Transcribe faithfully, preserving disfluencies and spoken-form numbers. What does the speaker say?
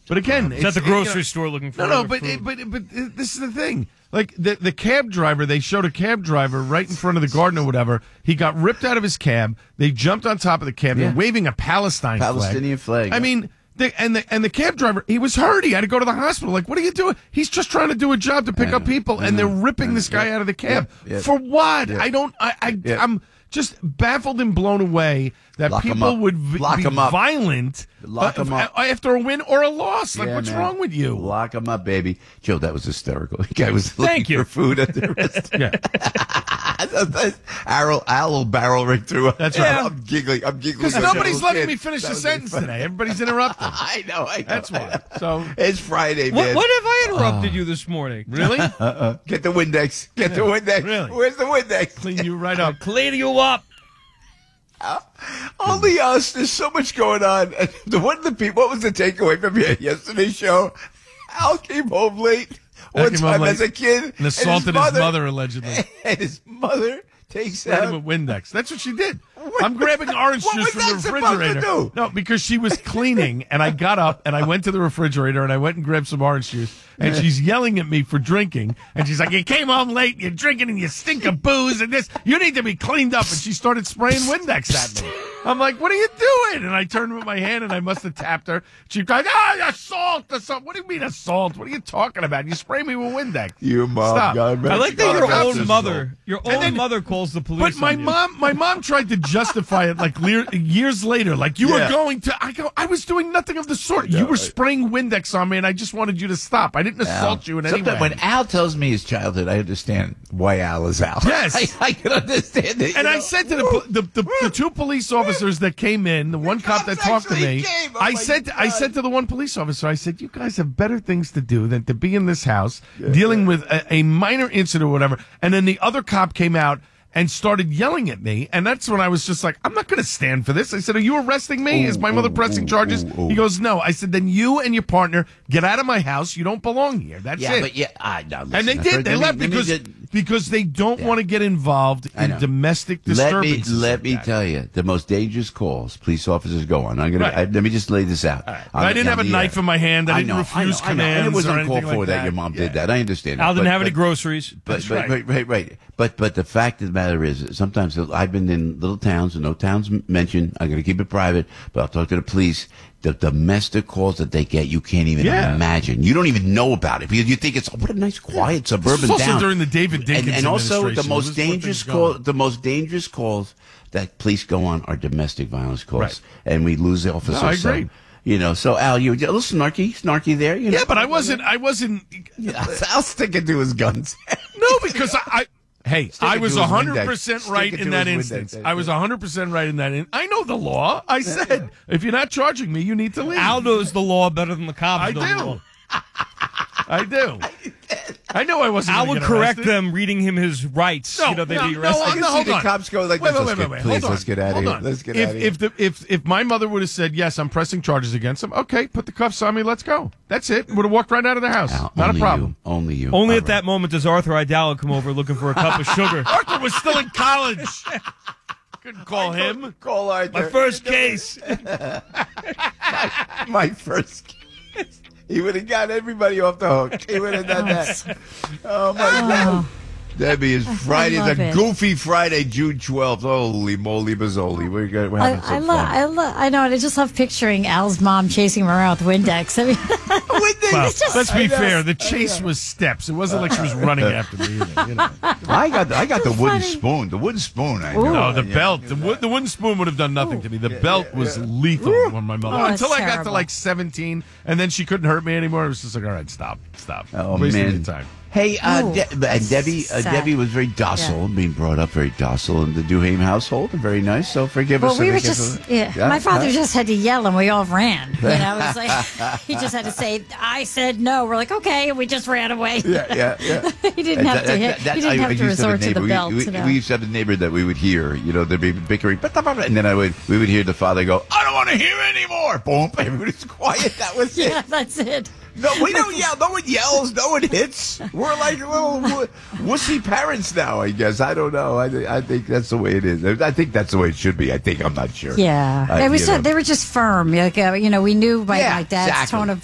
But again, it's at the grocery you know, store looking for no, no. But it, but but this is the thing. Like the the cab driver, they showed a cab driver right in front of the garden or whatever. He got ripped out of his cab. They jumped on top of the cab. Yeah. They're waving a Palestine Palestinian flag. flag. I mean. The, and the and the cab driver, he was hurt. He had to go to the hospital. Like, what are you doing? He's just trying to do a job to pick up people, and they're ripping this guy out of the cab yeah, yeah, for what? yeah. I don't. I, I Yeah. I'm just baffled and blown away that Lock 'em people up. would v- Lock be 'em up. violent Lock uh, 'em up. after a win or a loss. Like, Yeah, what's man. wrong with you? Lock him up, baby. Joe, that was hysterical. The guy was looking Thank you. for food at the restaurant. Yeah. Arrow, Al will barrel right through. That's right. I'm giggling. I'm giggling. Because like a nobody's little letting kid. me finish That the was really sentence funny. today. Everybody's interrupting. I know. I know. That's I why. know. So It's Friday, What, man. what have I interrupted you this morning? really, Uh-uh. Get the Windex. Get the Windex. Really? Where's the Windex? clean you right up. Clean you up. Only us. There's so much going on. And the one of the people. What was the takeaway from your yesterday's show? Al came home late Al one came home time late as a kid and assaulted his mother allegedly. And his mother takes Sprayed him out. with Windex. That's what she did. I'm grabbing orange What juice was from the that supposed to refrigerator. do? No, because she was cleaning, and I got up and I went to the refrigerator and I went and grabbed some orange juice. And she's yelling at me for drinking, and she's like, "You came home late, you're drinking, and you stink of booze, and this. You need to be cleaned up." And she started spraying Windex at me. I'm like, "What are you doing?" And I turned with my hand, and I must have tapped her. She goes, "Ah, assault or something." What do you mean assault? What are you talking about? You spray me with Windex. You mom, Stop. God, I like that your Stop. own mother, your own then- mother calls the police. But my on you. mom, my mom tried to justify it like le- years later. Like you Yeah. were going to, I go, I was doing nothing of the sort. know, You were right. spraying Windex on me, and I just wanted you to stop. I didn't assault you in any way. Sometimes when Al tells me his childhood, I understand why Al is Al. Yes. I, I can understand it. And you I know? said to the, po- the, the the two police officers that came in, the one cop that cops talked to actually me, came. Oh I my said I God. said to the one police officer, I said, "You guys have better things to do than to be in this house dealing with a, a minor incident or whatever." And then the other cop came out and started yelling at me, and that's when I was just like, "I'm not going to stand for this." I said, "Are you arresting me? Is my mother pressing charges?" He goes, "No." I said, "Then you and your partner get out of my house. You don't belong here. That's Yeah, it." but yeah, I know. And they did. They left because because they don't want to get involved I in know. domestic Let me disturbances. let like me that. tell you, the most dangerous calls police officers go on. I'm gonna Right. I, let me just lay this out. I didn't have a knife in my hand. I didn't know, refuse I know, I know. And commands it wasn't or uncalled anything for like that. that. Your mom Yeah. did that. I understand. Al it, didn't but- have any but- groceries. But, That's but, right. right, right, right. But but the fact of the matter is, that sometimes I've been in little towns, and no towns mentioned. I'm going to keep it private, but I'll talk to the police. The domestic calls that they get, you can't even Yeah. imagine. You don't even know about it because you think it's oh, what a nice, quiet suburban This was also town. during the David Dinkins and, and also the administration. most This is where dangerous things call, go. the most dangerous calls that police go on are domestic violence calls, Right. and we lose the officers. No, I so, agree. you know, so Al, you a little snarky, snarky there. You know? Yeah, but I wasn't. I wasn't. Al's sticking to his guns. No, because I. I Hey, Sticking I was to his one hundred Windex. percent right Sticking in to that his instance. Windex. I was one hundred percent right in that. In- I know the law. I said, if you're not charging me, you need to leave. Al knows the law better than the cops I know the do. law. I do. I know I wasn't. I gonna would get correct arrested. them reading him his rights. No, you know, they'd no, be no, arrested. I can no, see hold the on. cops go like wait, this. wait, Let's wait, get- wait, please, hold on. let's get outta Hold here. on. Let's get if, outta here. If the if if my mother would have said yes, I'm pressing charges against him. Okay, put the cuffs on me. Let's go. That's it. Would have walked right out of the house. Al, Not a only problem. You, only you. Only All at right. that moment does Arthur Idala come over looking for a cup of sugar. Arthur was still in college. Couldn't call him. Call Arthur. My first case. My first kiss. He would have got everybody off the hook. He would have done that. Oh, my God. Debbie, is Friday, love the it. Goofy Friday, June twelfth. Holy moly mazzoli. We're, gonna, we're I, having I some love, fun. I love, I know, and I just love picturing Al's mom chasing him around with Windex. I mean, Well, it's just, let's be I know. fair. The chase was steps. It wasn't like she was running after me either. You know. I got the, I got the That's wooden funny. spoon. The wooden spoon, I know. No, the Yeah. belt. The, wo- the wooden spoon would have done nothing to me. The belt was lethal on my mother. Oh, that's Until I got to terrible. like seventeen, and then she couldn't hurt me anymore. It was just like, all right, stop, stop. Oh, Wasting man. your time. Hey, uh, Ooh, De- and that's Debbie, uh, sad. Debbie was very docile, being brought up very docile in the Duhame household, and very nice. So forgive us. well, we if were it gets just, a- yeah, my father huh? just had to yell and we all ran. You know, it was like, he just had to say, I said no. We're like, okay, and we just ran away. Yeah, yeah, yeah. he didn't have to That- hit, that- that- he didn't I- I have to used have a resort to the neighbor. belt. We, you we, know? we used to have a neighbor that we would hear, you know, there'd be bickering, and then I would, we would hear the father go, I don't want to hear anymore. Boom. Everybody's quiet. That was it. yeah, that's it. No, we don't yell. No one yells. No one hits. We're like little wo- wussy parents now, I guess. I don't know. I, th- I think that's the way it is. I think that's the way it should be. I think. I'm not sure. Yeah, Uh, it was. you Just, know. they were just firm. Like, uh, you know, we knew by Yeah, my dad's exactly. tone of